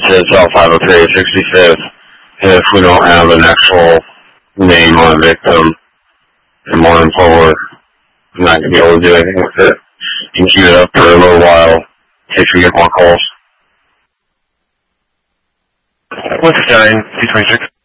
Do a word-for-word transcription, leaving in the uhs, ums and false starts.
to cell five oh three sixty-fifth. If we don't have an actual name on a victim, and moving forward, I'm not going to be able to do anything with it. You can keep it up for a little while, in case we get more calls. What's the nine, two twenty-six?